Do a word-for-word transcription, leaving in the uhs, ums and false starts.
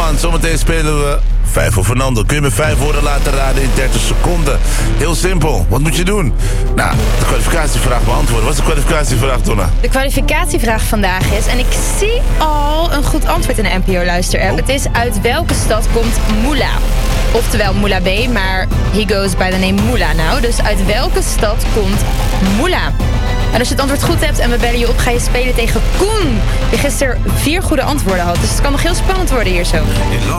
man. Zometeen spelen we vijf voor Fernando. Kun je me vijf woorden laten raden in dertig seconden? Heel simpel. Wat moet je doen? Nou, de kwalificatievraag beantwoorden. Wat is de kwalificatievraag, Donna? De kwalificatievraag vandaag is, en ik zie al een goed antwoord in de N P O-luisterapp. Oh. Het is: uit welke stad komt Moula? Oftewel Moula B, maar he goes by the name Moula nou. Dus uit welke stad komt Moula? En als je het antwoord goed hebt en we bellen je op, ga je spelen tegen Koen, die gisteren vier goede antwoorden had. Dus het kan nog heel spannend worden hier zo.